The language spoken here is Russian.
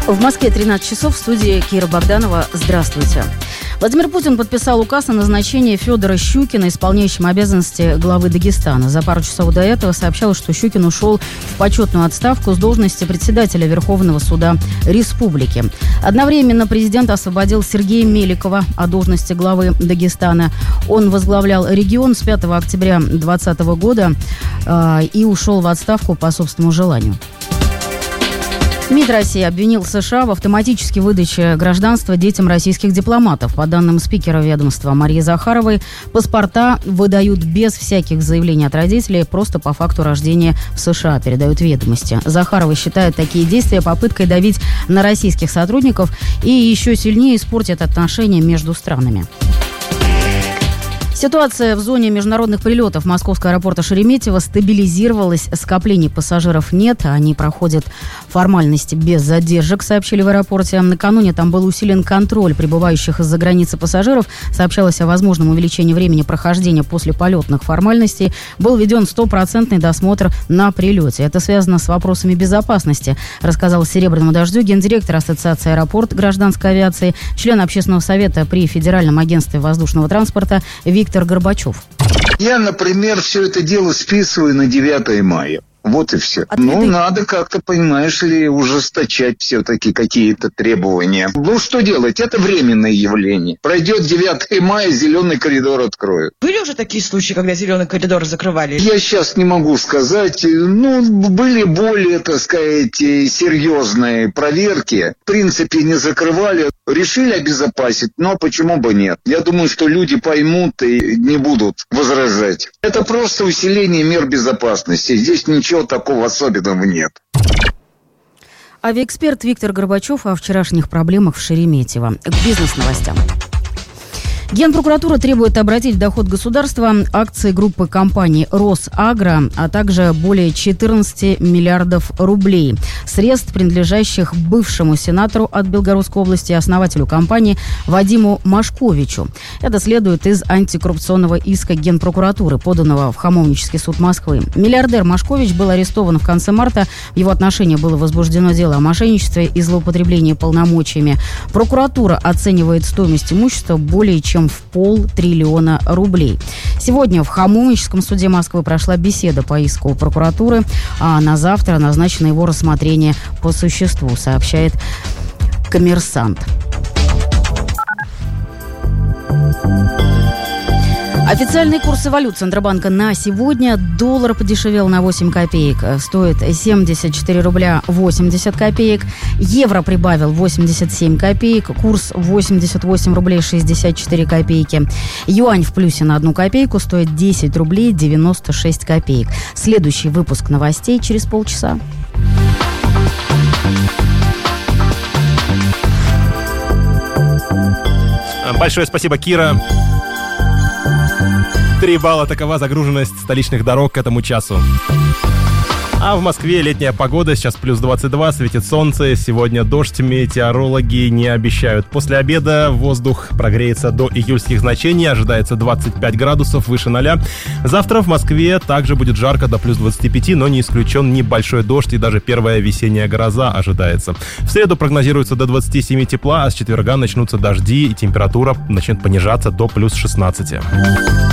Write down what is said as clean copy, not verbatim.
В Москве 13 часов, в студии Кира Богданова. Здравствуйте. Владимир Путин подписал указ о назначении Федора Щукина исполняющим обязанности главы Дагестана. За пару часов до этого сообщалось, что Щукин ушел в почетную отставку с должности председателя Верховного суда Республики. Одновременно президент освободил Сергея Меликова от должности главы Дагестана. Он возглавлял регион с 5 октября 2020 года и ушел в отставку по собственному желанию. МИД России обвинил США в автоматической выдаче гражданства детям российских дипломатов. По данным спикера ведомства Марии Захаровой, паспорта выдают без всяких заявлений от родителей, просто по факту рождения в США, передают «Ведомости». Захарова считает такие действия попыткой давить на российских сотрудников и еще сильнее испортит отношения между странами. Ситуация в зоне международных прилетов Московского аэропорта Шереметьево стабилизировалась. Скоплений пассажиров нет, они проходят формальности без задержек, сообщили в аэропорте. Накануне там был усилен контроль прибывающих из-за границы пассажиров. Сообщалось о возможном увеличении времени прохождения после полетных формальностей. Был введен 100% досмотр на прилете. Это связано с вопросами безопасности, рассказал «Серебряному дождю» гендиректор Ассоциации аэропорт гражданской авиации, член общественного совета при Федеральном агентстве воздушного транспорта Виктор Горбачев. Я, например, все это дело списываю на 9 мая. Вот и все. Надо как-то, понимаешь ли, ужесточать все-таки какие-то требования. Ну, что делать? Это временное явление. Пройдет 9 мая, зеленый коридор откроют. Были уже такие случаи, когда зеленый коридор закрывали? Я сейчас не могу сказать. Были более, так сказать, серьезные проверки. В принципе, не закрывали. Решили обезопасить, но почему бы нет? Я думаю, что люди поймут и не будут возражать. Это просто усиление мер безопасности. Здесь ничего такого особенного нет. Авиаэксперт Виктор Горбачев о вчерашних проблемах в Шереметьево. К бизнес-новостям. Генпрокуратура требует обратить в доход государства акции группы компаний «Росагро», а также более 14 миллиардов рублей. Средств, принадлежащих бывшему сенатору от Белгородской области и основателю компании Вадиму Машковичу. Это следует из антикоррупционного иска Генпрокуратуры, поданного в Хамовнический суд Москвы. Миллиардер Машкович был арестован в конце марта. В его отношении было возбуждено дело о мошенничестве и злоупотреблении полномочиями. Прокуратура оценивает стоимость имущества более чем в 500 миллиона рублей. Сегодня в Хамовническом суде Москвы прошла беседа по иску прокуратуры, а на завтра назначено его рассмотрение по существу, сообщает «Коммерсант». Официальные курсы валют Центробанка на сегодня. Доллар подешевел на 8 копеек. Стоит 74 рубля 80 копеек. Евро прибавил 87 копеек. Курс 88 рублей 64 копейки. Юань в плюсе на 1 копейку. Стоит 10 рублей 96 копеек. Следующий выпуск новостей через полчаса. Большое спасибо, Кира. 3 балла, такова загруженность столичных дорог к этому часу. А в Москве летняя погода, сейчас плюс 22, светит солнце, сегодня дождь, метеорологи не обещают. После обеда воздух прогреется до июльских значений, ожидается 25 градусов, выше 0. Завтра в Москве также будет жарко до плюс 25, но не исключен небольшой дождь и даже первая весенняя гроза ожидается. В среду прогнозируется до 27 тепла, а с четверга начнутся дожди и температура начнет понижаться до плюс 16.